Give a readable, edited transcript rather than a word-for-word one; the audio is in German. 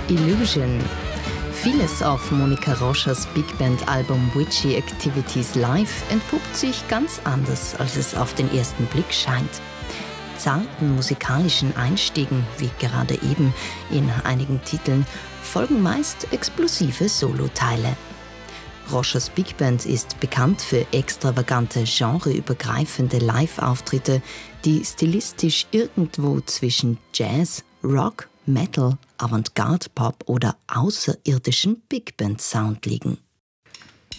Illusion. Vieles auf Monika Roschers Big Band Album Witchy Activities Live entpuppt sich ganz anders, als es auf den ersten Blick scheint. Zarten musikalischen Einstiegen, wie gerade eben in einigen Titeln, folgen meist explosive Soloteile. Roschers Big Band ist bekannt für extravagante, genreübergreifende Live-Auftritte, die stilistisch irgendwo zwischen Jazz, Rock, Metal, Avantgarde-Pop oder außerirdischem Big Band-Sound liegen.